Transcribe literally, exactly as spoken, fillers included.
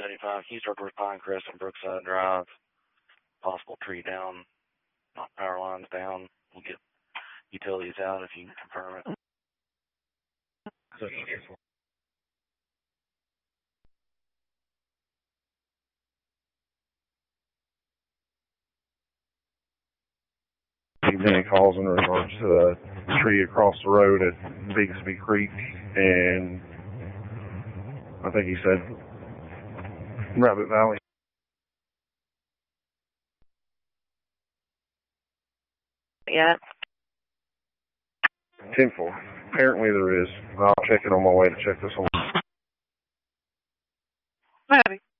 seventy-five, can you start towards Pinecrest and Brookside Drive? Possible tree down, not power lines down. We'll get utilities out if you can confirm it. So, Many calls in regards to the tree across the road at Bigsby Creek, and I think he said Rabbit Valley. Yeah. ten four. Apparently there is. I'll check it on my way to check this one. Ready.